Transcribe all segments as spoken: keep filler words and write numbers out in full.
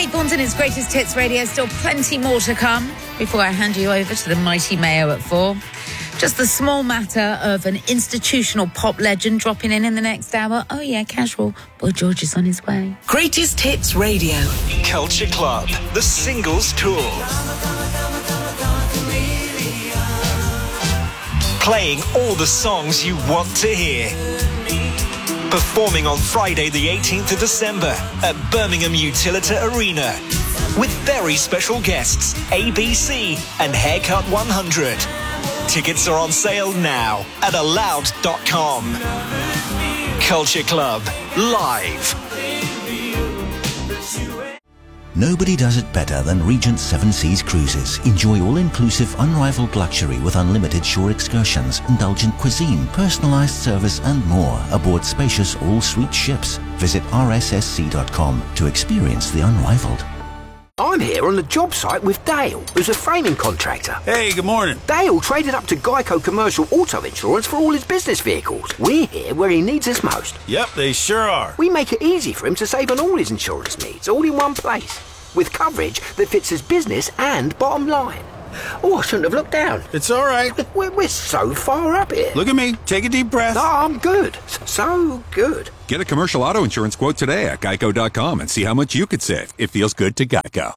Pete Thornton is Greatest Hits Radio. Still plenty more to come before I hand you over to the mighty Mayo at four. Just the small matter of an institutional pop legend dropping in in the next hour. Oh, yeah, casual. Boy George is on his way. Greatest Hits Radio. Culture Club, the Singles Tour. Playing all the songs you want to hear. Performing on Friday the eighteenth of December at Birmingham Utilita Arena. With very special guests, A B C and Haircut one hundred. Tickets are on sale now at aloud dot com. Culture Club, live. Nobody does it better than Regent Seven Seas Cruises. Enjoy all-inclusive, unrivaled luxury with unlimited shore excursions, indulgent cuisine, personalised service and more aboard spacious all-suite ships. Visit r s s c dot com to experience the unrivaled. I'm here on the job site with Dale, who's a framing contractor. Hey, good morning. Dale traded up to Geico Commercial Auto Insurance for all his business vehicles. We're here where he needs us most. Yep, they sure are. We make it easy for him to save on all his insurance needs, all in one place, with coverage that fits his business and bottom line. Oh, I shouldn't have looked down. It's all right. We're, we're so far up here. Look at me. Take a deep breath. No, I'm good. So good. Get a commercial auto insurance quote today at geico dot com and see how much you could save. It feels good to Geico.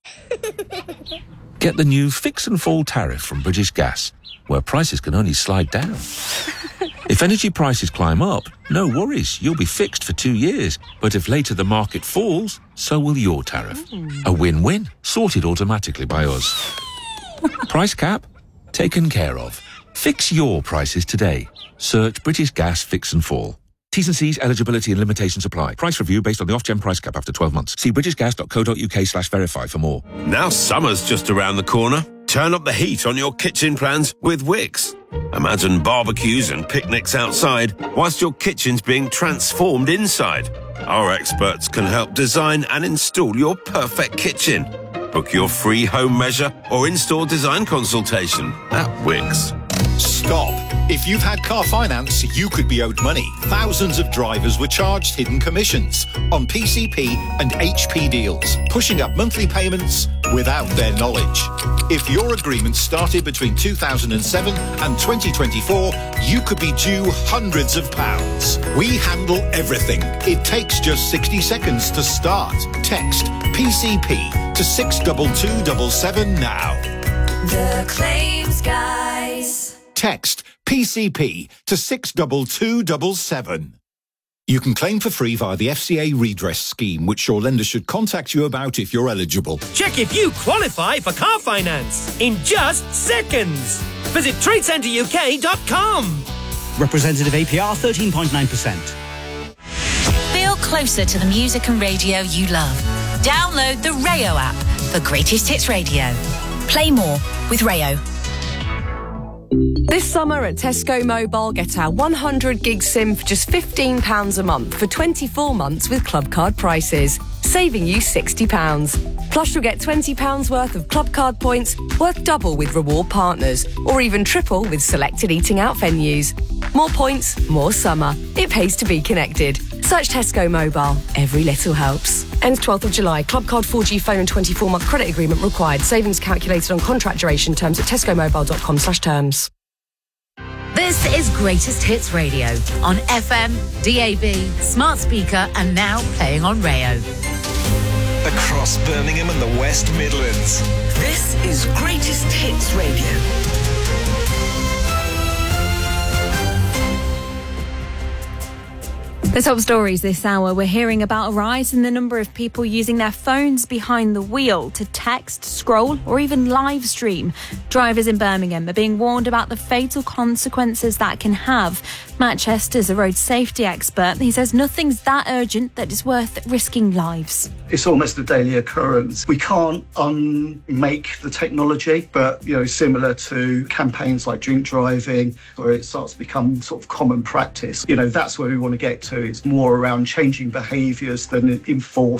Get the new Fix and Fall tariff from British Gas, where prices can only slide down. If energy prices climb up, no worries, you'll be fixed for two years. But if later the market falls, so will your tariff. A win-win, sorted automatically by us. Price cap? Taken care of. Fix your prices today. Search British Gas Fix and Fall. T's and C's, eligibility and limitations apply. Price review based on the Ofgem price cap after twelve months. See british gas dot co dot u k slash verify for more. Now summer's just around the corner. Turn up the heat on your kitchen plans with Wix. Imagine barbecues and picnics outside whilst your kitchen's being transformed inside. Our experts can help design and install your perfect kitchen. Book your free home measure or in-store design consultation at Wix. Stop. If you've had car finance, you could be owed money. Thousands of drivers were charged hidden commissions on P C P and H P deals, pushing up monthly payments without their knowledge. If your agreement started between two thousand seven and twenty twenty-four, you could be due hundreds of pounds. We handle everything. It takes just sixty seconds to start. Text P C P to six two two seven seven now. The Claims Guys. Text P C P to six two two seven seven. You can claim for free via the F C A redress scheme, which your lender should contact you about if you're eligible. Check if you qualify for car finance in just seconds. Visit trade centre u k dot com. Representative A P R thirteen point nine percent. Feel closer to the music and radio you love. Download the Rayo app for Greatest Hits Radio. Play more with Rayo. This summer at Tesco Mobile, get our one hundred gig SIM for just fifteen pounds a month for twenty-four months with Club Card prices, saving you sixty pounds. Plus, you'll get twenty pounds worth of Club Card points, worth double with reward partners, or even triple with selected eating out venues. More points, more summer. It pays to be connected. Search Tesco Mobile. Every little helps. Ends twelfth of July. Club Card four G phone and twenty-four month credit agreement required. Savings calculated on contract duration. Terms at tesco mobile dot com slash terms. This is Greatest Hits Radio on F M, D A B, smart speaker, and now playing on Rayo. Across Birmingham and the West Midlands. This is Greatest Hits Radio. The top stories this hour, we're hearing about a rise in the number of people using their phones behind the wheel to text, scroll or even live stream. Drivers in Birmingham are being warned about the fatal consequences that can have. Matt Chester's a road safety expert. He says nothing's that urgent that it's worth risking lives. It's almost a daily occurrence. We can't unmake the technology, but, you know, similar to campaigns like drink driving, where it starts to become sort of common practice, you know, that's where we want to get to. It's more around changing behaviours than enforcing.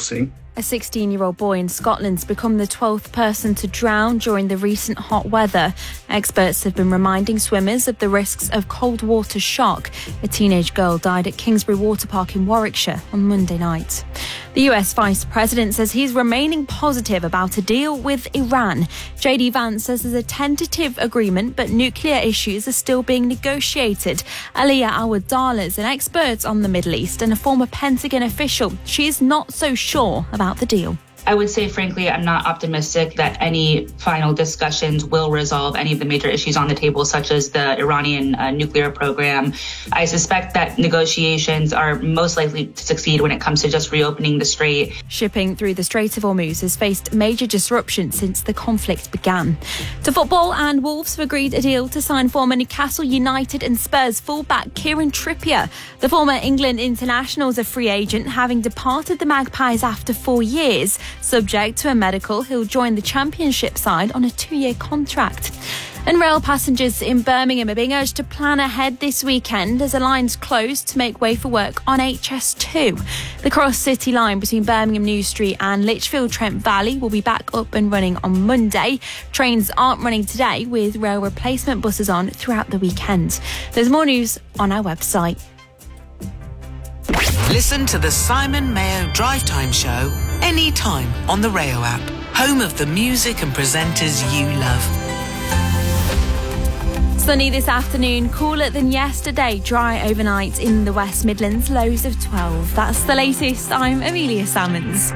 A sixteen-year-old boy in Scotland's become the twelfth person to drown during the recent hot weather. Experts have been reminding swimmers of the risks of cold water shock. A teenage girl died at Kingsbury Water Park in Warwickshire on Monday night. The U S Vice President says he's remaining positive about a deal with Iran. J D Vance says there's a tentative agreement, but nuclear issues are still being negotiated. Aliyah Awadallah is an expert on the Middle East and a former Pentagon official. She is not so sure about the deal. I would say, frankly, I'm not optimistic that any final discussions will resolve any of the major issues on the table, such as the Iranian uh, nuclear program. I suspect that negotiations are most likely to succeed when it comes to just reopening the strait. Shipping through the Strait of Hormuz has faced major disruption since the conflict began. To football, and Wolves have agreed a deal to sign former Newcastle United and Spurs fullback Kieran Trippier. The former England international is a free agent, having departed the Magpies after four years. Subject to a medical, he'll join the Championship side on a two-year contract. And rail passengers in Birmingham are being urged to plan ahead this weekend as the line's closed to make way for work on H S two. The cross-city line between Birmingham New Street and Lichfield Trent Valley will be back up and running on Monday. Trains aren't running today, with rail replacement buses on throughout the weekend. There's more news on our website. Listen to the Simon Mayo Drive Time Show anytime on the Rayo app. Home of the music and presenters you love. Sunny this afternoon, cooler than yesterday, dry overnight in the West Midlands, lows of twelve. That's the latest. I'm Amelia Salmons.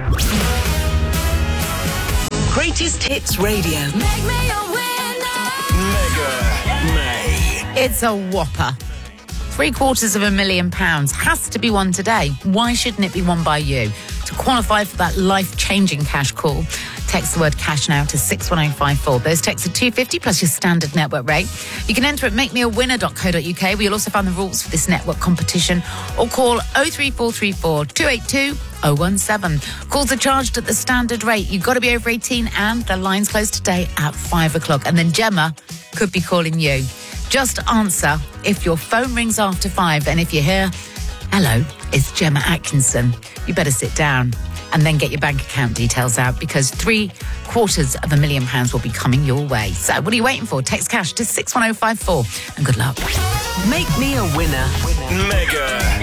Greatest Hits Radio. Make me a winner. Mega May. It's a whopper. Three quarters of a million pounds has to be won today. Why shouldn't it be won by you? To qualify for that life-changing cash call, text the word cash now to six one oh five four. Those texts are two pounds fifty plus your standard network rate. You can enter at make me a winner dot co dot uk, where you'll also find the rules for this network competition, or call oh three four three four, two eight two, oh one seven. Calls are charged at the standard rate. You've got to be over eighteen, and the line's closed today at five o'clock. And then Gemma could be calling you. Just answer if your phone rings after five, and if you hear, hello, it's Gemma Atkinson, you better sit down and then get your bank account details out, because three quarters of a million pounds will be coming your way. So what are you waiting for? Text cash to six one oh five four, and good luck. Make me a winner. Mega